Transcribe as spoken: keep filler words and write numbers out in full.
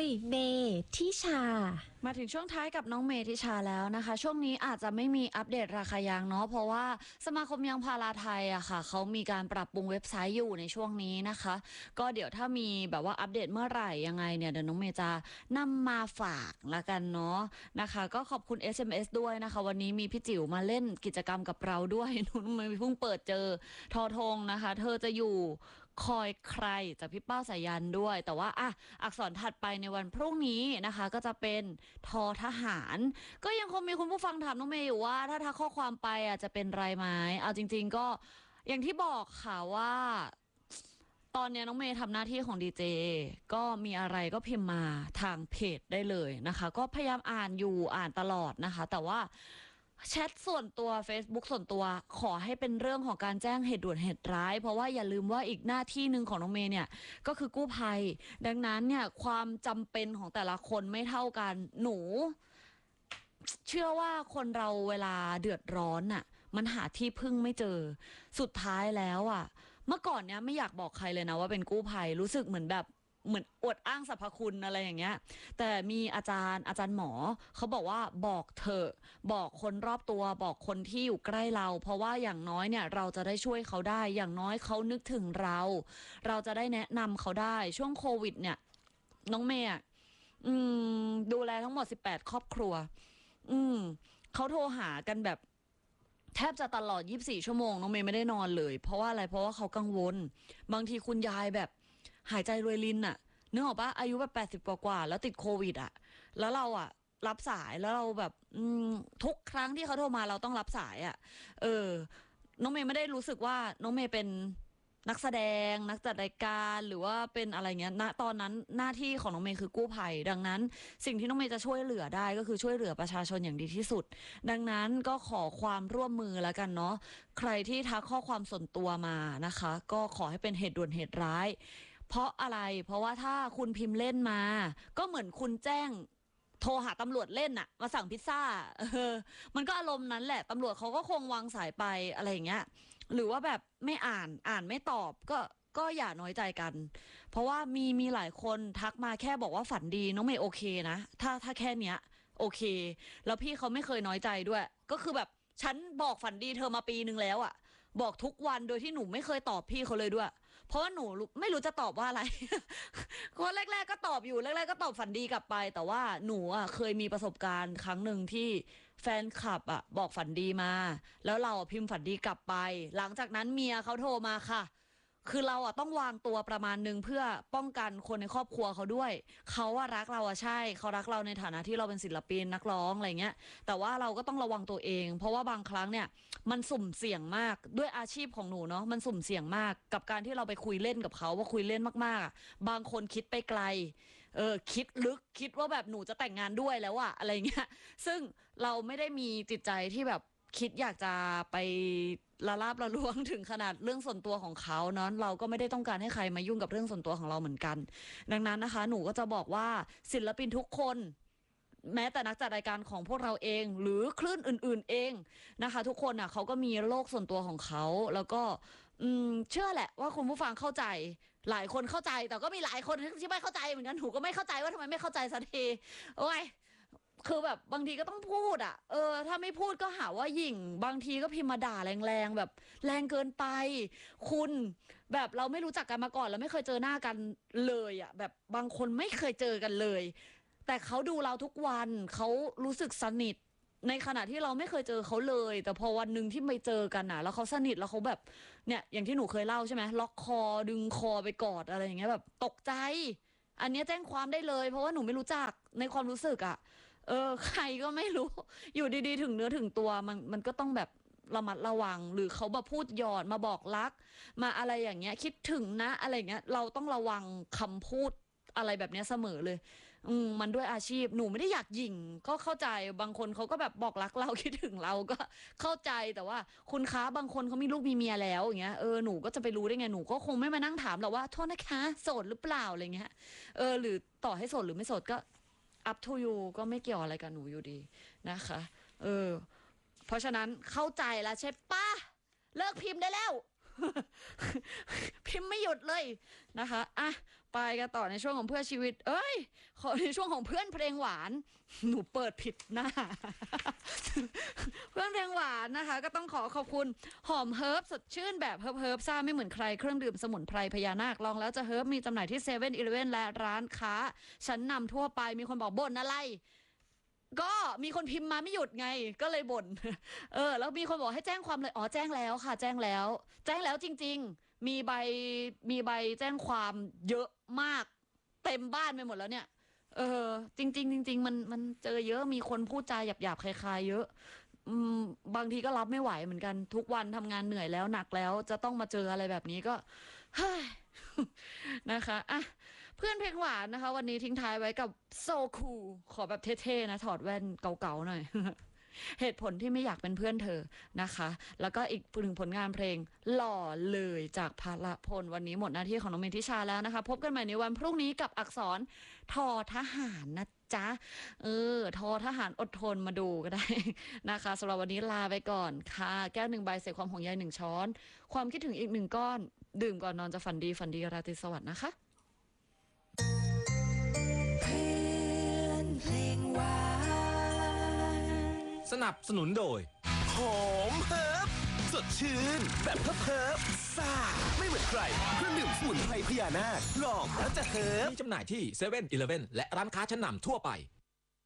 ยเมทิชามาถึงช่วงท้ายกับน้องเมทิชาแล้วนะคะช่วงนี้อาจจะไม่มีอัปเดตราคายางเนาะเพราะว่าสมาคมยางพาราไทยอะค่ะเขามีการปรับปรุงเว็บไซต์อยู่ในช่วงนี้นะคะก็เดี๋ยวถ้ามีแบบว่าอัปเดตเมื่อไหร่ยังไงเนี่ยเดี๋ยวน้องเมจะนำมาฝากละกันเนาะนะคะก็ขอบคุณ เอส เอ็ม เอส ด้วยนะคะวันนี้มีพี่จิ๋วมาเล่นกิจกรรมกับเราด้วยน้องเมเพิ่งเปิดเจอทอทงนะคะเธอจะอยู่คอยใครจากพี่เป้าสายันด้วยแต่ว่าอ่ะอักษรถัดไปในวันพรุ่งนี้นะคะก็จะเป็นทอทหารก็ยังคงมีคุณผู้ฟังถามน้องเมย์อยู่ว่าถ้าทักข้อความไปอ่ะจะเป็นไรไหมเอาจริงๆก็อย่างที่บอกค่ะว่าตอนนี้น้องเมย์ทำหน้าที่ของดีเจก็มีอะไรก็พิมพ์มาทางเพจได้เลยนะคะก็พยายามอ่านอยู่อ่านตลอดนะคะแต่ว่าแชทส่วนตัว Facebook ส่วนตัวขอให้เป็นเรื่องของการแจ้งเหตุด่วนเหตุร้ายเพราะว่าอย่าลืมว่าอีกหน้าที่หนึ่งของน้องเมย์เนี่ยก็คือกู้ภัยดังนั้นเนี่ยความจำเป็นของแต่ละคนไม่เท่ากันหนูเชื่อว่าคนเราเวลาเดือดร้อนน่ะมันหาที่พึ่งไม่เจอสุดท้ายแล้วอ่ะเมื่อก่อนเนี้ยไม่อยากบอกใครเลยนะว่าเป็นกู้ภัยรู้สึกเหมือนแบบเหมือนอวดอ้างสรรพคุณอะไรอย่างเงี้ยแต่มีอาจารย์อาจารย์หมอเขาบอกว่าบอกเถอะบอกคนรอบตัวบอกคนที่อยู่ใกล้เราเพราะว่าอย่างน้อยเนี่ยเราจะได้ช่วยเขาได้อย่างน้อยเขานึกถึงเราเราจะได้แนะนำเขาได้ช่วงโควิดเนี่ยน้องเมย์อืมดูแลทั้งหมดสิบแปดครอบครัวอืมเขาโทรหากันแบบแทบจะตลอดยี่สิบสี่ชั่วโมงน้องเมย์ไม่ได้นอนเลยเพราะว่าอะไรเพราะว่าเขากังวลบางทีคุณยายแบบหายใจรวยรินอะนึกออกปะอายุแบบแปดสิบกว่าๆแล้วติดโควิดอะแล้วเราอะรับสายแล้วเราแบบอืมทุกครั้งที่เขาโทรมาเราต้องรับสายอะเออน้องเมย์ไม่ได้รู้สึกว่าน้องเมย์เป็นนักแสดงนักจัดรายการหรือว่าเป็นอะไรเงี้ยณตอนนั้นหน้าที่ของน้องเมย์คือกู้ภัยดังนั้นสิ่งที่น้องเมย์จะช่วยเหลือได้ก็คือช่วยเหลือประชาชนอย่างดีที่สุดดังนั้นก็ขอความร่วมมือแล้วกันเนาะใครที่ทักข้อความส่วนตัวมานะคะก็ขอให้เป็นเหตุด่วนเหตุร้ายเพราะอะไรเพราะว่าถ้าคุณพิมพ์เล่นมาก็เหมือนคุณแจ้งโทรหาตำรวจเล่นอะมาสั่งพิซซ่าเออมันก็อารมณ์นั้นแหละตำรวจเขาก็คงวางสายไปอะไรอย่างเงี้ยหรือว่าแบบไม่อ่านอ่านไม่ตอบก็ก็อย่าน้อยใจกันเพราะว่ามีมีหลายคนทักมาแค่บอกว่าฝันดีน้องเมย์โอเคนะถ้าถ้าแค่เนี้ยโอเคแล้วพี่เขาไม่เคยน้อยใจด้วยก็คือแบบฉันบอกฝันดีเธอมาปีนึงแล้วอะบอกทุกวันโดยที่หนูไม่เคยตอบพี่เขาเลยด้วยเพราะว่าหนูไม่รู้จะตอบว่าอะไร คนแรกๆก็ตอบอยู่แรกๆก็ตอบฝันดีกลับไปแต่ว่าหนูอ่ะเคยมีประสบการณ์ครั้งหนึ่งที่แฟนคลับอ่ะบอกฝันดีมาแล้วเราพิมพ์ฝันดีกลับไปหลังจากนั้นเมียเขาโทรมาค่ะคือเราอ่ะต้องวางตัวประมาณนึงเพื่อป้องกันคนในครอบครัวเขาด้วยเขาอ่ะรักเราอ่ะใช่เขารักเราในฐานะที่เราเป็นศิลปินนักร้องอะไรเงี้ยแต่ว่าเราก็ต้องระวังตัวเองเพราะว่าบางครั้งเนี่ยมันสุ่มเสี่ยงมากด้วยอาชีพของหนูเนาะมันสุ่มเสี่ยงมากกับการที่เราไปคุยเล่นกับเขาว่าคุยเล่นมากๆบางคนคิดไปไกลเออคิดลึกคิดว่าแบบหนูจะแต่งงานด้วยแล้วอะอะไรเงี้ยซึ่งเราไม่ได้มีจิตใจที่แบบคิดอยากจะไปละลาบละล้วงถึงขนาดเรื่องส่วนตัวของเขาเนาะเราก็ไม่ได้ต้องการให้ใครมายุ่งกับเรื่องส่วนตัวของเราเหมือนกันดังนั้นนะคะหนูก็จะบอกว่าศิลปินทุกคนแม้แต่นักจัดรายการของพวกเราเองหรือคลื่นอื่นๆเองนะคะทุกคนอ่ะเขาก็มีโลกส่วนตัวของเขาแล้วก็อืมเชื่อแหละว่าคุณผู้ฟังเข้าใจหลายคนเข้าใจแต่ก็มีหลายคนที่ไม่เข้าใจเหมือนกันหนูก็ไม่เข้าใจว่าทำไมไม่เข้าใจสักทีโอ้ยคือแบบบางทีก็ต้องพูดอ่ะเออถ้าไม่พูดก็หาว่าหยิ่งบางทีก็พิมพ์มาด่าแรงๆแบบแรงเกินไปคุณแบบเราไม่รู้จักกันมาก่อนแล้วไม่เคยเจอหน้ากันเลยอ่ะแบบบางคนไม่เคยเจอกันเลยแต่เขาดูเราทุกวันเขารู้สึกสนิทในขณะที่เราไม่เคยเจอเขาเลยแต่พอวันหนึ่งที่ไปเจอกันน่ะแล้วเขาสนิทแล้วเขาแบบเนี่ยอย่างที่หนูเคยเล่าใช่ไหมล็อกคอดึงคอไปกอดอะไรอย่างเงี้ยแบบตกใจอันนี้แจ้งความได้เลยเพราะว่าหนูไม่รู้จักในความรู้สึกอ่ะเออใครก็ไม่รู้อยู่ดีๆถึงเนื้อถึงตัวมันมันก็ต้องแบบระมัดระวังหรือเขามาพูดหยอดมาบอกรักมาอะไรอย่างเงี้ยคิดถึงนะอะไรเงี้ยเราต้องระวังคำพูดอะไรแบบนี้เสมอเลยอืมมันด้วยอาชีพหนูไม่ได้อยากหยิ่งก็เข้าใจบางคนเขาก็แบบบอกรักเราคิดถึงเราก็เข้าใจแต่ว่าคุณคะบางคนเขามีลูกมีเมียแล้วอย่างเงี้ยเออหนูก็จะไปรู้ได้ไงหนูก็คงไม่มานั่งถามหรอกว่าโทษนะคะโสดหรือเปล่าอะไรเงี้ยเออหรือต่อให้โสดหรือไม่โสดก็ up to you ก็ไม่เกี่ยวอะไรกับหนูอยู่ดีนะคะเออเพราะฉะนั้นเข้าใจแล้วใช่ปะเลิกพิมพ์ได้แล้ว พิมพ์ไม่หยุดเลยนะคะอ่ะไปไปกันต่อในช่วงของเพื่อชีวิตเอ้ยขอในช่วงของเพื่อนเพลงหวานหนูเปิดผิดหน้า เพื่อนเพลงหวานนะคะก็ต้องขอขอบคุณหอมเฮิร์บสดชื่นแบบเฮิร์บเฮิร์บซ่าไม่เหมือนใครเครื่องดื่มสมุนไพรพญานาคลองแล้วจะเฮิร์บมีจำหน่ายที่เซเว่นอีเลฟเว่นและร้านค้าชั้นนำทั่วไปมีคนบอกบ่นอะไรก็มีคนพิมพ์มาไม่หยุดไงก็เลยบ่น เออแล้วมีคนบอกให้แจ้งความเลยอ๋อแจ้งแล้วค่ะแจ้งแล้วแจ้งแล้วจริงๆมีใบมีใบแจ้งความเยอะมากเต็มบ้านไปหมดแล้วเนี่ยเออจริงๆจริงๆมันมันเจอเยอะมีคนพูดจาหยาบๆคลายๆเยอะอืมบางทีก็รับไม่ไหวเหมือนกันทุกวันทำงานเหนื่อยแล้วหนักแล้วจะต้องมาเจออะไรแบบนี้ก็เฮ้ย นะคะอ่ะเพื่อนเพลงหวานนะคะ วันนี้ทิ้งท้ายไว้กับโซคูลขอแบบเท่ๆนะถอดแว่นเก่าๆหน่อย เหตุผลที่ไม่อยากเป็นเพื่อนเธอนะคะ แล้วก็อีกหนึ่งผลงานเพลงหล่อเลยจากพละพลวันนี้หมดหน้าที่ของน้องเมธิชาแล้วนะคะ พบกันใหม่ในวันพรุ่งนี้กับอักษรทอทหารนะจ๊ะเออทอทหารอดทนมาดูก็ได้ นะคะสำหรับวันนี้ลาไปก่อนค่ะแก้วหนึ่งใบใส่ความห่วงใยหนึ่งช้อนความคิดถึงอีกหนึ่งก้อนดื่มก่อนนอนจะฝันดีฝันดีราตรีสวัสดิ์นะคะสนับสนุนโดยหอมเฮิร์บสดชื่นแบบเฮิร์บเฮิร์บซ่าไม่เหมือนใครเครื่องดื่มสมุนไพรพญานาคลองแล้วจะเฮิร์บมีจำหน่ายที่เซเว่นอีเลฟเว่นและร้านค้าชั้นนำทั่วไป